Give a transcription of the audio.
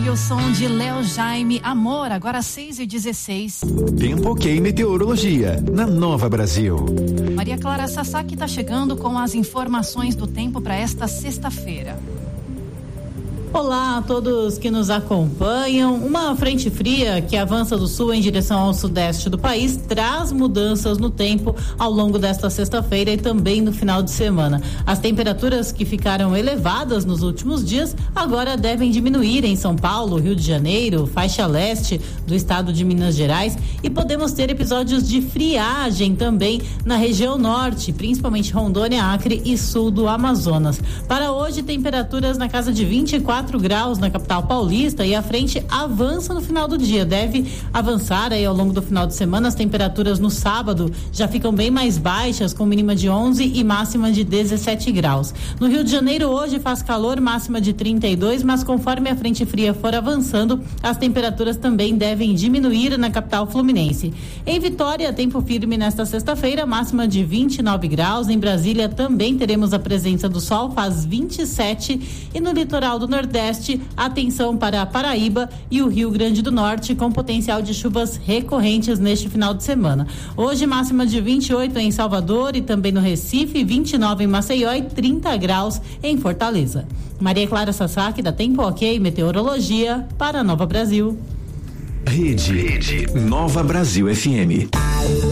e o som de Léo Jaime, Amor, agora 6h16. Tempo ok, meteorologia, na Nova Brasil. Maria Clara Sasaki está chegando com as informações do tempo para esta sexta-feira. Olá a todos que nos acompanham. Uma frente fria que avança do sul em direção ao sudeste do país traz mudanças no tempo ao longo desta sexta-feira e também no final de semana. As temperaturas que ficaram elevadas nos últimos dias agora devem diminuir em São Paulo, Rio de Janeiro, faixa leste do estado de Minas Gerais, e podemos ter episódios de friagem também na região norte, principalmente Rondônia, Acre e sul do Amazonas. Para hoje, temperaturas na casa de 24 graus na capital paulista, e a frente avança no final do dia, deve avançar aí ao longo do final de semana. As temperaturas no sábado já ficam bem mais baixas, com mínima de 11 e máxima de 17 graus. No Rio de Janeiro hoje faz calor, máxima de 32, mas conforme a frente fria for avançando, as temperaturas também devem diminuir na capital fluminense. Em Vitória, tempo firme nesta sexta-feira, máxima de 29 graus. Em Brasília também teremos a presença do sol, faz 27, e no litoral do Nordeste, atenção para a Paraíba e o Rio Grande do Norte, com potencial de chuvas recorrentes neste final de semana. Hoje, máxima de 28 em Salvador e também no Recife, 29 em Maceió e 30 graus em Fortaleza. Maria Clara Sasaki, da Tempo Ok Meteorologia, para a Nova Brasil. Rede Nova Brasil FM.